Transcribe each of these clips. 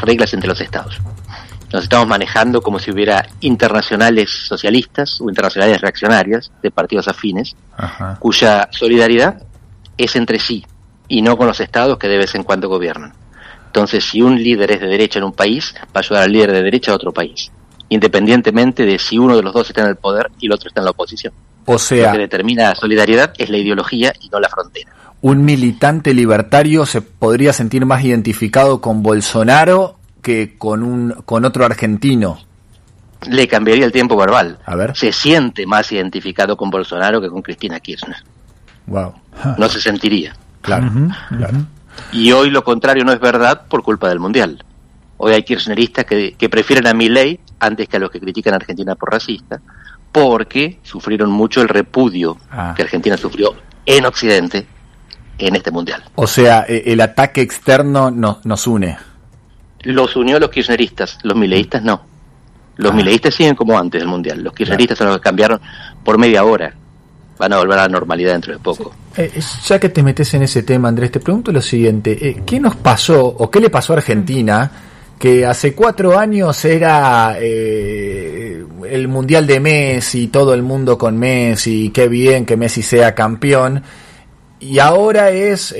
reglas entre los estados. Nos estamos manejando como si hubiera internacionales socialistas o internacionales reaccionarias de partidos afines, Ajá. cuya solidaridad es entre sí y no con los estados que de vez en cuando gobiernan. Entonces, si un líder es de derecha en un país, va a ayudar al líder de derecha a otro país, independientemente de si uno de los dos está en el poder y el otro está en la oposición. O sea, Lo que determina la solidaridad es la ideología y no la frontera. un militante libertario se podría sentir más identificado con Bolsonaro que con otro argentino. Le cambiaría el tiempo verbal. A ver. Se siente más identificado con Bolsonaro que con Cristina Kirchner. Wow. No se sentiría. Claro, Ujú, claro. ujú. Y hoy lo contrario no es verdad por culpa del Mundial. Hoy hay kirchneristas que prefieren a Milei antes que a los que critican a Argentina por racista, porque sufrieron mucho el repudio que Argentina sufrió en Occidente en este Mundial. O sea, el ataque externo nos une. Los unió a los kirchneristas, los mileístas no. Los mileístas siguen como antes del Mundial. Los kirchneristas son los que cambiaron por media hora. Van a volver a la normalidad dentro de poco. Ya que te metes en ese tema, Andrés, te pregunto lo siguiente. ¿Qué nos pasó o qué le pasó a Argentina que hace 4 años era el Mundial de Messi, todo el mundo con Messi, qué bien que Messi sea campeón, y ahora es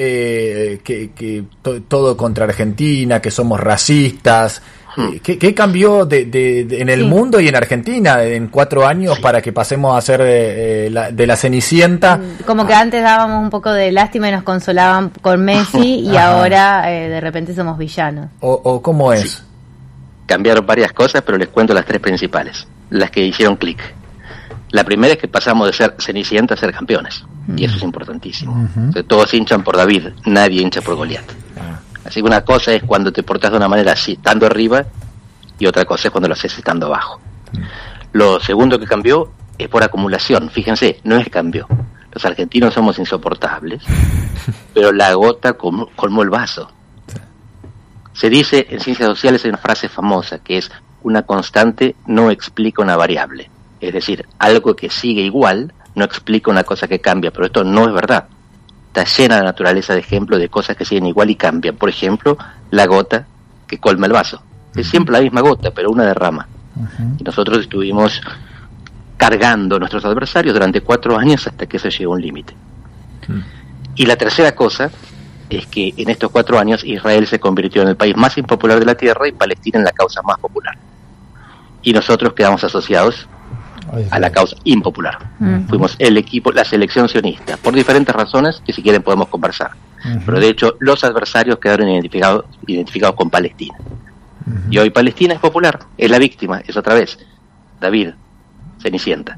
todo contra Argentina, que somos racistas? ¿Qué cambió en el mundo y en Argentina en 4 años para que pasemos a ser de la Cenicienta? Como que antes dábamos un poco de lástima y nos consolaban con Messi y ahora de repente somos villanos. ¿O cómo es? Sí. Cambiaron varias cosas, pero les cuento las 3 principales, las que hicieron clic. La primera es que pasamos de ser Cenicienta a ser campeones, y eso es importantísimo. O sea, todos hinchan por David, nadie hincha por Goliat. Así que una cosa es cuando te portas de una manera así, estando arriba, y otra cosa es cuando lo haces estando abajo. Lo segundo que cambió es por acumulación. Fíjense, no es cambio. Los argentinos somos insoportables, pero la gota colmó el vaso. Se dice en ciencias sociales, hay una frase famosa que es: una constante no explica una variable. Es decir, algo que sigue igual no explica una cosa que cambia, pero esto no es verdad. Está llena la naturaleza de ejemplos de cosas que siguen igual y cambian. Por ejemplo, la gota que colma el vaso. Es siempre la misma gota, pero una derrama. Y nosotros estuvimos cargando a nuestros adversarios durante 4 años hasta que eso llegó a un límite. Y la tercera cosa es que en estos 4 años Israel se convirtió en el país más impopular de la tierra y Palestina en la causa más popular. Y nosotros quedamos asociados a la causa impopular. Fuimos el equipo, la selección sionista, por diferentes razones que si quieren podemos conversar. Pero de hecho los adversarios quedaron identificados con Palestina. Y hoy Palestina es popular, es la víctima, es otra vez David, Cenicienta.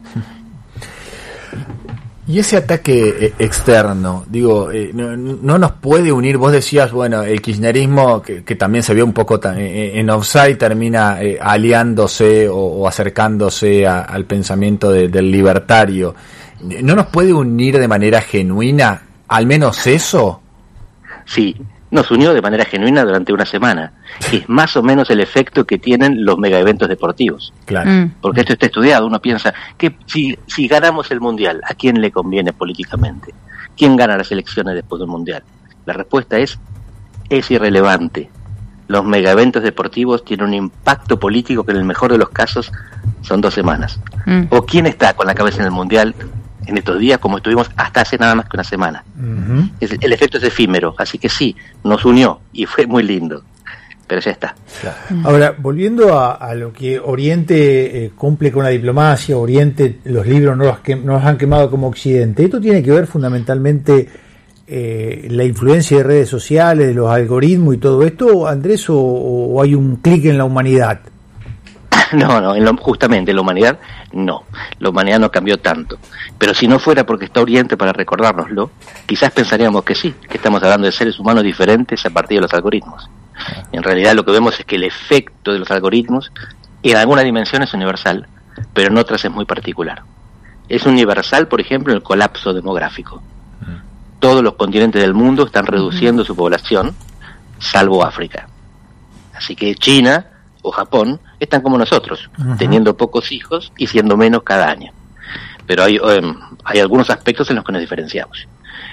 Y ese ataque externo, digo, no nos puede unir. Vos decías, bueno, el kirchnerismo, que también se vio un poco en offside, termina aliándose o acercándose al pensamiento del libertario. ¿No nos puede unir de manera genuina, al menos eso? Sí, nos unió de manera genuina durante una semana. Es más o menos el efecto que tienen los megaeventos deportivos. Claro. Porque esto está estudiado. Uno piensa que si ganamos el Mundial, ¿a quién le conviene políticamente? ¿Quién gana las elecciones después del Mundial? La respuesta es irrelevante. Los megaeventos deportivos tienen un impacto político que en el mejor de los casos son 2 semanas. ¿O quién está con la cabeza en el Mundial en estos días como estuvimos hasta hace nada más que una semana? El efecto es efímero, así que sí, nos unió y fue muy lindo, pero ya está. Ahora, volviendo a lo que Oriente cumple con la diplomacia, Oriente, los libros no los han quemado como Occidente. Esto tiene que ver fundamentalmente la influencia de redes sociales, de los algoritmos y todo esto, Andrés, o hay un clic en la humanidad. No, justamente en la humanidad no. La humanidad no cambió tanto. Pero si no fuera porque está Oriente para recordárnoslo, quizás pensaríamos que sí, que estamos hablando de seres humanos diferentes a partir de los algoritmos. En realidad lo que vemos es que el efecto de los algoritmos en alguna dimensión es universal, pero en otras es muy particular. Es universal, por ejemplo, el colapso demográfico. Todos los continentes del mundo están reduciendo su población, salvo África. Así que China o Japón están como nosotros, teniendo pocos hijos y siendo menos cada año. Pero hay algunos aspectos en los que nos diferenciamos.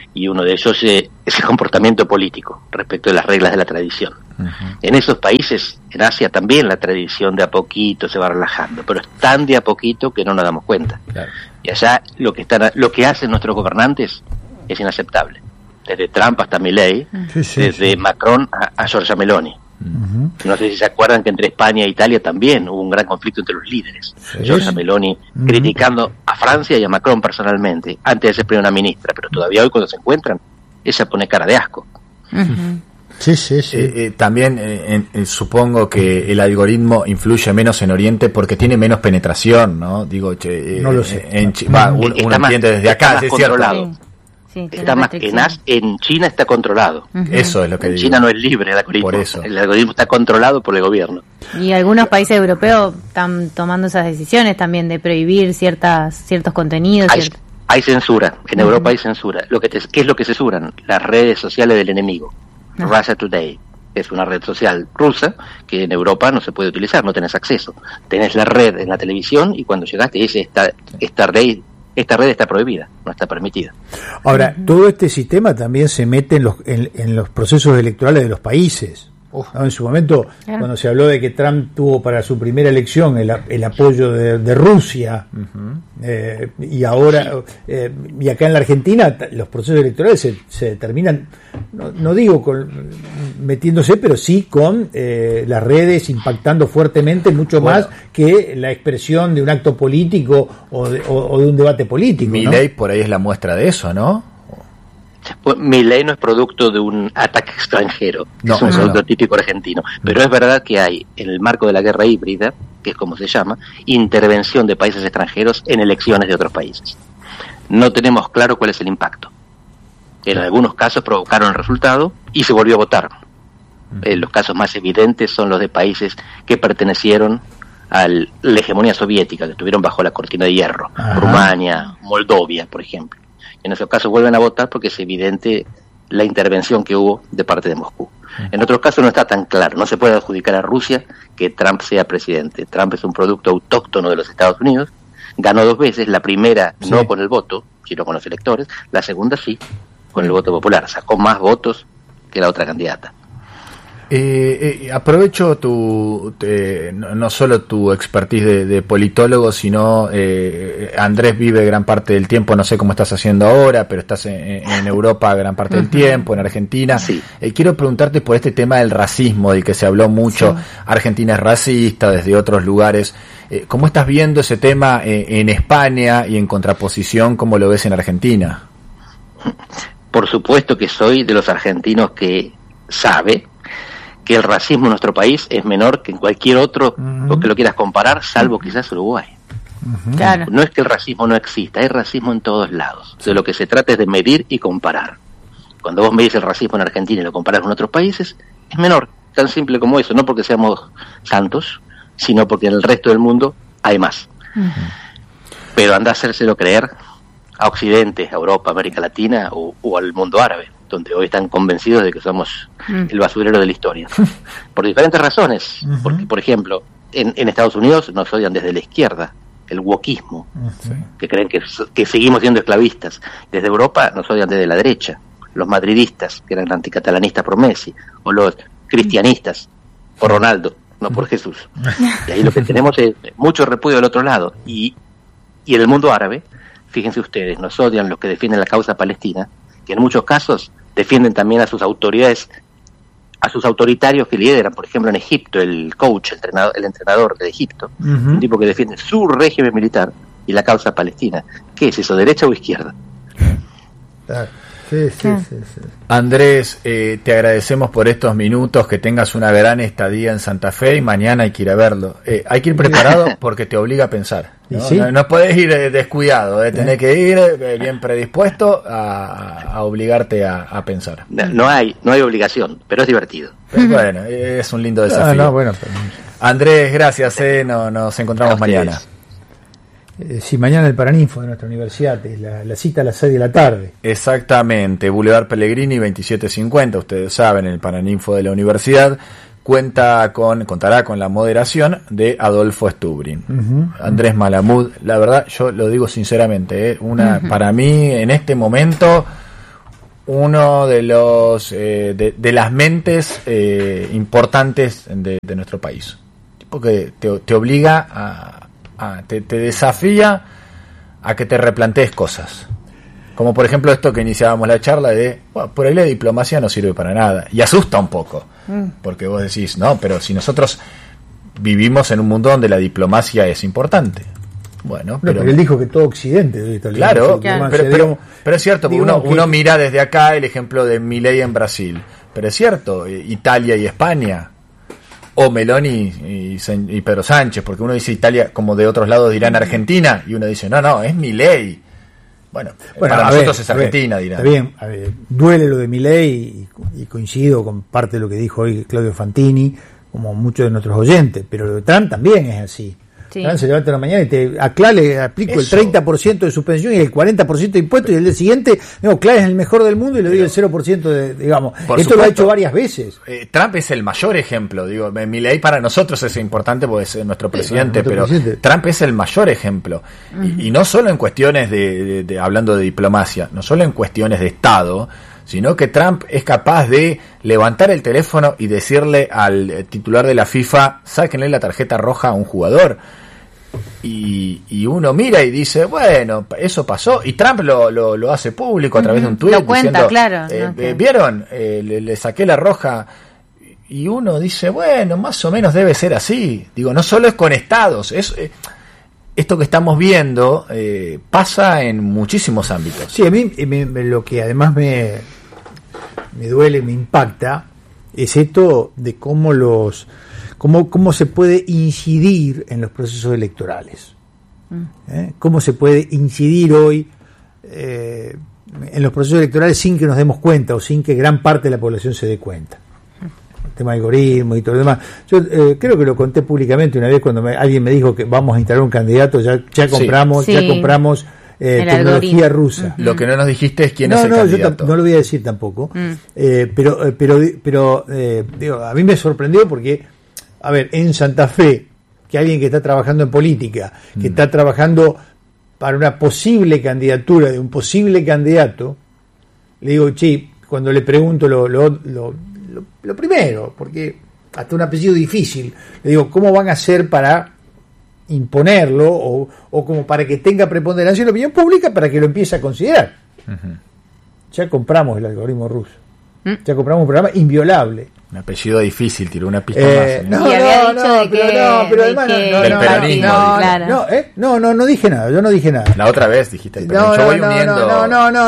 y uno de ellos es el comportamiento político respecto de las reglas de la tradición. En esos países, en Asia también la tradición de a poquito se va relajando, pero es tan de a poquito que no nos damos cuenta. Claro. Y allá lo que hacen nuestros gobernantes es inaceptable. Desde Trump hasta Milei, desde Macron a Giorgia Meloni. No sé si se acuerdan que entre España e Italia también hubo un gran conflicto entre los líderes. Giorgia Meloni criticando a Francia y a Macron personalmente antes de ser primera ministra, pero todavía hoy cuando se encuentran ella pone cara de asco. También supongo que el algoritmo influye menos en Oriente porque tiene menos penetración, ¿no? Digo, no lo sé. Uno entiende desde acá, es cierto. Está más en China está controlado. Eso es lo que en digo. China no es libre el algoritmo. Por eso. El algoritmo está controlado por el gobierno. Y algunos países europeos están tomando esas decisiones también de prohibir ciertos contenidos. Hay censura. En Europa hay censura. ¿Qué es lo que censuran? Las redes sociales del enemigo. Russia Today es una red social rusa que en Europa no se puede utilizar, no tenés acceso. Tenés la red en la televisión y cuando llegaste dice esta red está prohibida, no está permitida. Ahora, todo este sistema también se mete en los procesos electorales de los países. ¿No? En su momento, cuando se habló de que Trump tuvo para su primera elección el apoyo de Rusia, y ahora, y acá en la Argentina, los procesos electorales se determinan, no digo metiéndose, pero sí con las redes impactando fuertemente mucho más que la expresión de un acto político o de un debate político. Milei por ahí es la muestra de eso, ¿no? Pues, Milei no es producto de un ataque extranjero, es un producto típico argentino, pero es verdad que hay, en el marco de la guerra híbrida, que es como se llama, intervención de países extranjeros en elecciones de otros países. No tenemos claro cuál es el impacto. En algunos casos provocaron el resultado y se volvió a votar. Los casos más evidentes son los de países que pertenecieron a la hegemonía soviética, que estuvieron bajo la cortina de hierro. Rumania, Moldovia, por ejemplo. En esos casos vuelven a votar porque es evidente la intervención que hubo de parte de Moscú. En otros casos no está tan claro, no se puede adjudicar a Rusia que Trump sea presidente. Trump es un producto autóctono de los Estados Unidos, ganó 2 veces, la primera no con el voto, sino con los electores, la segunda sí, con el voto popular, sacó más votos que la otra candidata. Aprovecho no solo tu expertise de politólogo, sino Andrés vive gran parte del tiempo, no sé cómo estás haciendo ahora, pero estás en Europa gran parte del tiempo, en Argentina. Sí. Quiero preguntarte por este tema del racismo, del que se habló mucho. Sí. Argentina es racista, desde otros lugares. ¿Cómo estás viendo ese tema en España y en contraposición, cómo lo ves en Argentina? Por supuesto que soy de los argentinos que sabe que el racismo en nuestro país es menor que en cualquier otro, o que lo quieras comparar, salvo quizás Uruguay. Claro. No es que el racismo no exista, hay racismo en todos lados. De lo que se trata es de medir y comparar. Cuando vos medís el racismo en Argentina y lo comparás con otros países, es menor, tan simple como eso, no porque seamos santos, sino porque en el resto del mundo hay más. Pero anda a hacérselo creer a Occidente, a Europa, América Latina o al mundo árabe, donde hoy están convencidos de que somos el basurero de la historia. Por diferentes razones. Porque, por ejemplo, en Estados Unidos nos odian desde la izquierda, el wokismo, que creen que seguimos siendo esclavistas. Desde Europa nos odian desde la derecha, los madridistas, que eran anticatalanistas por Messi, o los cristianistas por Ronaldo, no por Jesús. Y ahí lo que tenemos es mucho repudio del otro lado. Y en el mundo árabe, fíjense ustedes, nos odian los que defienden la causa palestina, que en muchos casos defienden también a sus autoridades, a sus autoritarios que lideran, por ejemplo en Egipto, el coach, el entrenador de Egipto, un tipo que defiende su régimen militar y la causa palestina. ¿Qué es eso, derecha o izquierda? Sí. Andrés, te agradecemos por estos minutos, que tengas una gran estadía en Santa Fe y mañana hay que ir a verlo. Hay que ir preparado porque te obliga a pensar, ¿no? ¿Sí? No podés ir descuidado, tenés que ir bien predispuesto a obligarte a pensar. No hay obligación, pero es divertido. Bueno, es un lindo desafío. Andrés, gracias, nos encontramos mañana. Sí, mañana el Paraninfo de nuestra universidad, es la cita a las 6 de la tarde. Exactamente, Boulevard Pellegrini 2750, ustedes saben, el Paraninfo de la universidad contará con la moderación de Adolfo Stubrin. Andrés Malamud, la verdad, yo lo digo sinceramente, para mí en este momento uno de los de las mentes importantes de nuestro país. Tipo que te obliga te desafía a que te replantees cosas. Como por ejemplo esto que iniciábamos la charla de, bueno, por ahí la diplomacia no sirve para nada. Y asusta un poco. Porque vos decís, no, pero si nosotros vivimos en un mundo donde la diplomacia es importante. Bueno, pero él dijo que todo Occidente. Claro, pero es cierto, uno mira desde acá el ejemplo de Milei en Brasil. Pero es cierto, Italia y España, o Meloni y Pedro Sánchez, porque uno dice Italia, como de otros lados dirán Argentina, y uno dice, no, es Milei. Bueno, para nosotros es Argentina, dirán. Está bien, duele lo de Milei y coincido con parte de lo que dijo hoy Claudio Fantini, como muchos de nuestros oyentes, pero lo de Trump también es así. Sí. Trump se levanta en la mañana y le aplico eso, el 30% de suspensión y el 40% de impuestos, y el día siguiente, Claro es el mejor del mundo y le doy el 0% digamos. Esto supuesto, lo ha hecho varias veces. Trump es el mayor ejemplo, Milei para nosotros es importante porque es nuestro presidente, pero Trump es el mayor ejemplo. Y no solo en cuestiones de hablando de diplomacia, no solo en cuestiones de Estado, sino que Trump es capaz de levantar el teléfono y decirle al titular de la FIFA, sáquenle la tarjeta roja a un jugador. Y uno mira y dice, bueno, eso pasó, y Trump lo hace público a través de un tuit, lo cuenta, claro, ¿vieron? Le saqué la roja, y uno dice, bueno, más o menos debe ser así. No solo es con estados, esto que estamos viendo pasa en muchísimos ámbitos. Sí, a mí lo que además me duele, me impacta, es esto de cómo se puede incidir en los procesos electorales. Cómo se puede incidir hoy en los procesos electorales sin que nos demos cuenta o sin que gran parte de la población se dé cuenta. El tema de algoritmos y todo lo demás. Yo creo que lo conté públicamente una vez cuando alguien me dijo que vamos a instalar un candidato, ya compramos tecnología rusa. Lo que no nos dijiste es quién es el candidato. Yo no lo voy a decir tampoco. Pero a mí me sorprendió porque, a ver, en Santa Fe, que alguien que está trabajando en política, que está trabajando para una posible candidatura de un posible candidato, le digo, cuando le pregunto lo primero, porque hasta un apellido difícil, le digo, ¿cómo van a hacer para imponerlo o como para que tenga preponderancia en la opinión pública para que lo empiece a considerar? Ya compramos el algoritmo ruso. Ya compramos un programa inviolable. Un apellido difícil, tiró una pista más. Pero además del peronismo. No dije nada, yo no dije nada. La otra vez dijiste el peronismo. Yo voy uniendo.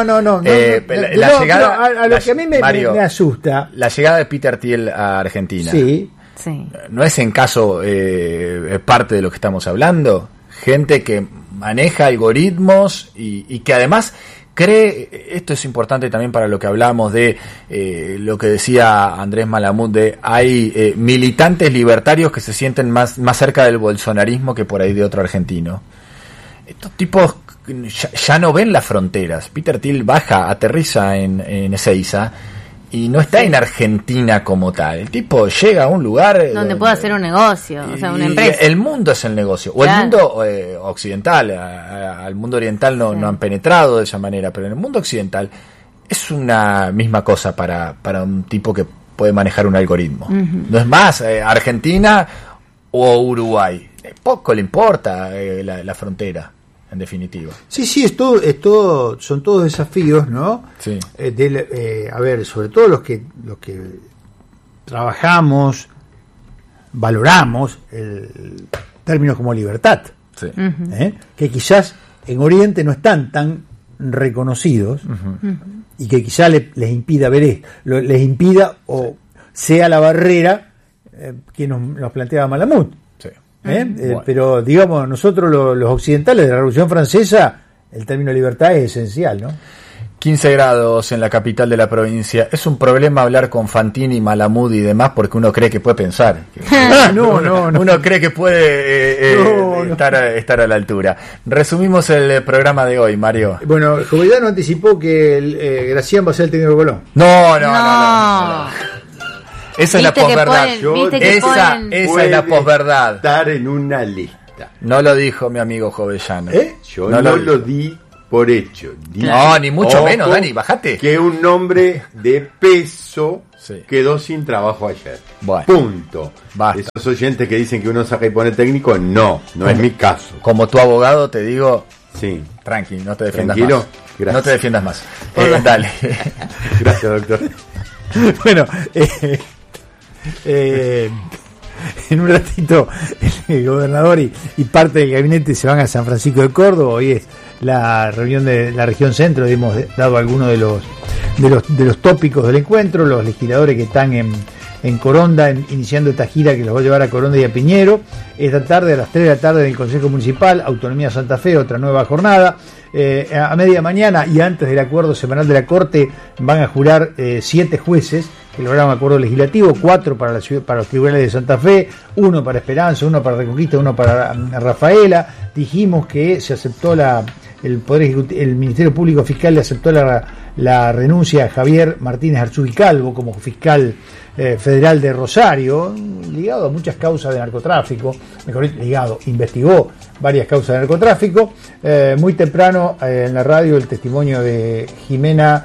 La llegada, a lo que a mí me asusta. La llegada de Peter Thiel a Argentina. Sí. ¿No es en caso parte de lo que estamos hablando? Gente que maneja algoritmos y que además cree, esto es importante también para lo que hablamos de lo que decía Andrés Malamud, de hay militantes libertarios que se sienten más cerca del bolsonarismo que por ahí de otro argentino. Estos tipos ya no ven las fronteras. Peter Thiel aterriza en Ezeiza y no está en Argentina como tal. El tipo llega a un lugar donde puede hacer un negocio, o sea, una empresa. El mundo es el negocio, o el mundo occidental. Al mundo oriental no han penetrado de esa manera, pero en el mundo occidental es una misma cosa para un tipo que puede manejar un algoritmo. No es más Argentina o Uruguay. Poco le importa la frontera, en definitiva. Sí, es todo, son todos desafíos, ¿no? Sí. A ver, sobre todo los que trabajamos, valoramos términos como libertad, sí. Que quizás en Oriente no están tan reconocidos y que quizás les impida ver les impida o sea la barrera que nos planteaba Malamud. Bueno. Pero digamos, nosotros los occidentales de la Revolución Francesa, el término libertad es esencial, ¿no? 15 grados en la capital de la provincia. Es un problema hablar con Fantini, Malamud y demás porque uno cree que puede pensar. No. Uno cree que puede estar a la altura. Resumimos el programa de hoy, Mario. Bueno, Jovedano anticipó que Gracián va a ser el técnico de Colón. No. Esa es la posverdad. Esa es la posverdad. Estar en una lista. No lo dijo mi amigo Jovellano. Yo no lo di. por hecho. No, ni mucho menos, Dani, bajate. Que un nombre de peso quedó sin trabajo ayer. Bueno, punto. Basta. Esos oyentes que dicen que uno saca y pone técnico, no es mi caso. Como tu abogado te digo, sí, tranqui, no te defiendas tranquilo. más. Gracias. No te defiendas más. Dale. Gracias, doctor. Bueno, en un ratito el gobernador y parte del gabinete se van a San Francisco de Córdoba. Hoy es la reunión de la región centro. Hemos dado algunos de los tópicos del encuentro. Los legisladores que están en Coronda, iniciando esta gira que los va a llevar a Coronda y a Piñero. Esta tarde, a las 3 de la tarde, en el Consejo Municipal, Autonomía Santa Fe, otra nueva jornada. A media mañana y antes del acuerdo semanal de la Corte van a jurar 7 jueces que lograron acuerdo legislativo, 4 para los tribunales de Santa Fe, 1 para Esperanza, 1 para Reconquista, 1 para Rafaela. Dijimos que se aceptó el Ministerio Público Fiscal le aceptó la renuncia a Javier Martínez Arzúi Calvo como fiscal federal de Rosario, ligado a muchas causas de narcotráfico, investigó varias causas de narcotráfico. Muy temprano en la radio el testimonio de Jimena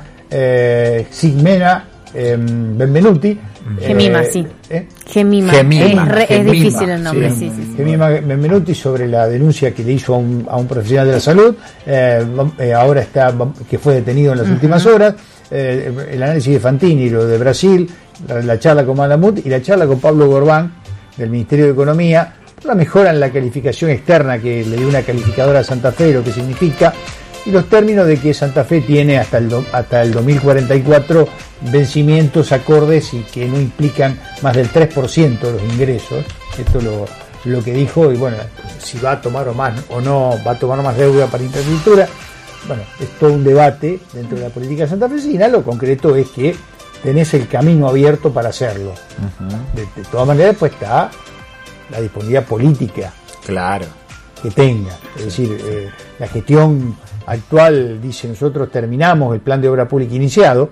Sigmena Benvenuti. Gemima, sí. Gemima. Es difícil el nombre, sí. Gemima Benvenuti, sobre la denuncia que le hizo a un profesional de la salud, ahora que fue detenido en las últimas horas. El análisis de Fantini, lo de Brasil, la charla con Malamud y la charla con Pablo Gorbán del Ministerio de Economía, la mejora en la calificación externa que le dio una calificadora a Santa Fe, lo que significa, y los términos de que Santa Fe tiene hasta el 2044 vencimientos acordes y que no implican más del 3% de los ingresos. Esto lo que dijo, y bueno, si va a tomar o no va a tomar más deuda para infraestructura. Bueno, es todo un debate dentro de la política santafesina. Lo concreto es que tenés el camino abierto para hacerlo. De todas maneras, pues está la disponibilidad política. Claro. Que tenga. Es decir, la gestión actual dice: nosotros terminamos el plan de obra pública iniciado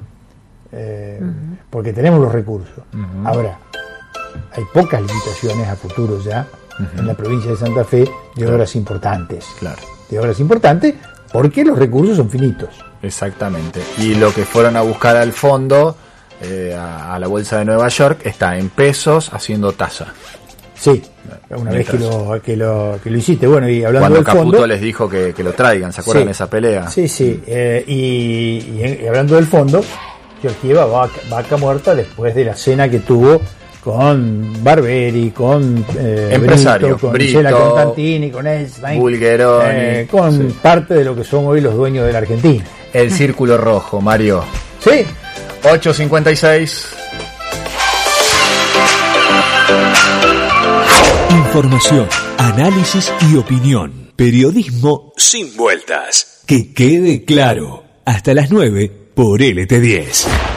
porque tenemos los recursos. Ahora, hay pocas limitaciones a futuro ya en la provincia de Santa Fe de obras importantes. Claro. De obras importantes porque los recursos son finitos. Exactamente. Y lo que fueron a buscar al fondo, a la bolsa de Nueva York, está en pesos haciendo tasa. Sí, una vez que lo hiciste. Bueno, y hablando cuando del Caputo fondo, les dijo que lo traigan, ¿se acuerdan de esa pelea? Sí. Y hablando del fondo, Georgieva vaca muerta después de la cena que tuvo con Barberi, con empresario, con Brito, Gisela Constantini, con Einstein, Bulgeroni, con parte de lo que son hoy los dueños de la Argentina. El círculo rojo, Mario. Sí. 8:56. Información, análisis y opinión. Periodismo sin vueltas. Que quede claro. Hasta las 9 por LT10.